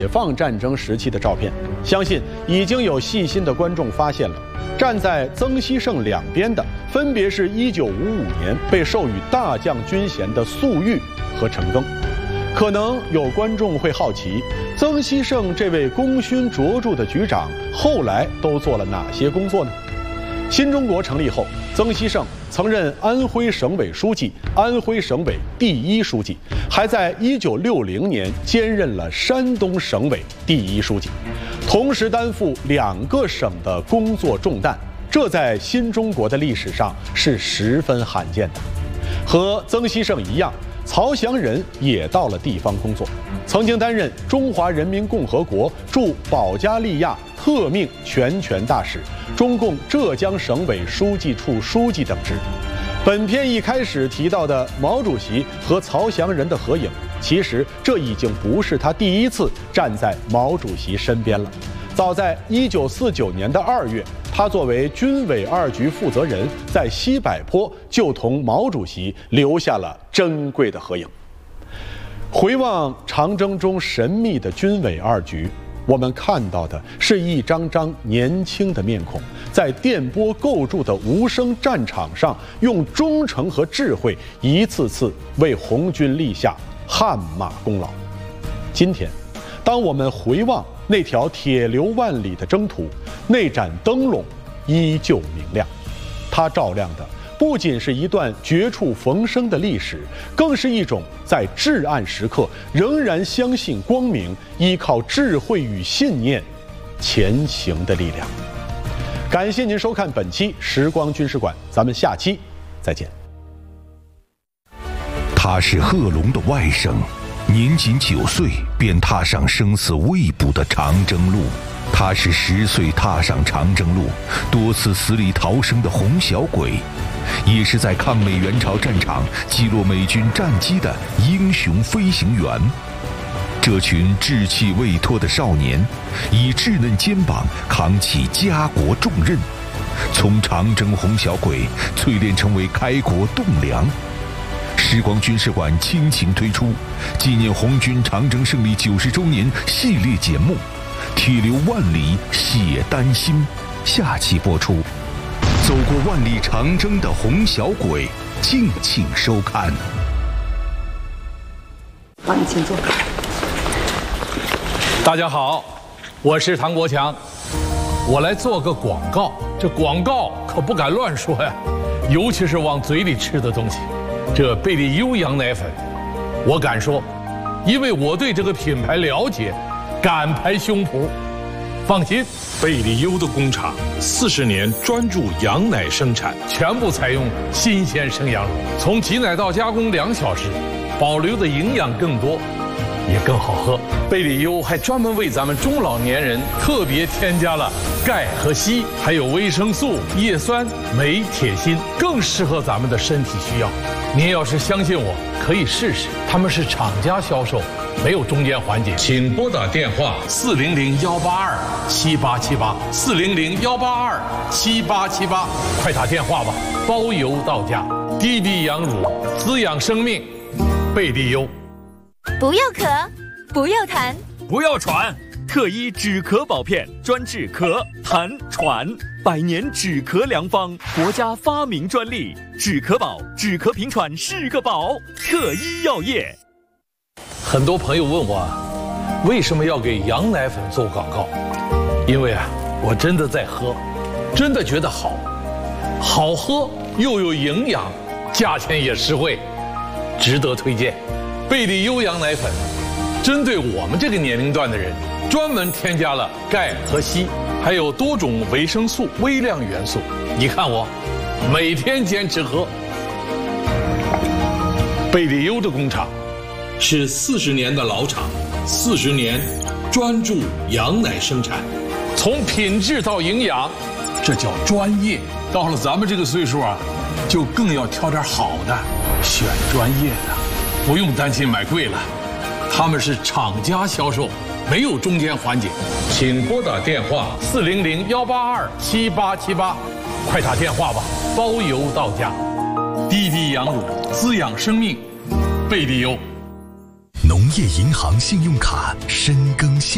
解放战争时期的照片，相信已经有细心的观众发现了，站在曾希圣两边的，分别是1955年被授予大将军衔的粟裕和陈赓。可能有观众会好奇，曾希圣这位功勋卓著的局长，后来都做了哪些工作呢？新中国成立后，曾希圣曾任安徽省委书记、安徽省委第1书记，还在1960年兼任了山东省委第1书记，同时担负2个省的工作重担，这在新中国的历史上是十分罕见的。和曾希圣一样，曹祥仁也到了地方工作，曾经担任中华人民共和国驻保加利亚特命全权大使、中共浙江省委书记处书记等职。本片一开始提到的毛主席和曹祥仁的合影，其实这已经不是他第一次站在毛主席身边了。早在1949年的2月，他作为军委2局负责人，在西柏坡就同毛主席留下了珍贵的合影。回望长征中神秘的军委2局，我们看到的是一张张年轻的面孔，在电波构筑的无声战场上，用忠诚和智慧一次次为红军立下汗马功劳。今天，当我们回望那条铁流万里的征途，那盏灯笼依旧明亮，它照亮的不仅是一段绝处逢生的历史，更是一种在至暗时刻仍然相信光明，依靠智慧与信念前行的力量。感谢您收看本期《时光军事馆》，咱们下期再见。 他是贺龙的外甥，年仅9岁便踏上生死未卜的长征路。他是10岁踏上长征路，多次死里逃生的红小鬼，也是在抗美援朝战场击落美军战机的英雄飞行员。这群志气未脱的少年，以稚嫩肩膀扛起家国重任，从长征红小鬼淬炼成为开国栋梁。时光军事馆倾情推出纪念红军长征胜利90周年系列节目《铁流万里血丹心》，下期播出。走过万里长征的红小鬼，敬请收看。 帮你请坐。 大家好，我是唐国强，我来做个广告。这广告可不敢乱说呀，尤其是往嘴里吃的东西。这贝利优羊奶粉，我敢说，因为我对这个品牌了解，敢拍胸脯。放心， 贝利优的工厂40年专注羊奶生产， 全部采用新鲜生羊乳，从挤奶到加工2小时，保留的营养更多，也更好喝。贝利优还专门为咱们中老年人特别添加了钙和硒，还有维生素、叶酸、镁、铁、锌，更适合咱们的身体需要。您要是相信我，可以试试。他们是厂家销售，没有中间环节。 请拨打电话 400-182-7878，400-182-7878，快打电话吧，包邮到家。低低羊乳，滋养生命，贝利优。 不要咳，不要痰， 不要喘，特医止咳保片，专治咳、痰、喘，100年止咳良方，国家发明专利，止咳宝，止咳平喘是个宝，特医药业。 很多朋友问我，为什么要给羊奶粉做广告？因为我真的在喝，真的觉得好，好喝又有营养，价钱也实惠，值得推荐。贝利优羊奶粉，针对我们这个年龄段的人，专门添加了钙和硒，还有多种维生素、微量元素。你看我，每天坚持喝。贝利优的工厂是40年的老厂，40年专注羊奶生产， 从品质到营养，这叫专业。到了咱们这个岁数就更要挑点好的，选专业的。不用担心买贵了，他们是厂家销售，没有中间环节。 请拨打电话 400-182-7878，快打电话吧，包邮到家。低低羊乳，滋养生命，贝利优。 农业银行信用卡深耕现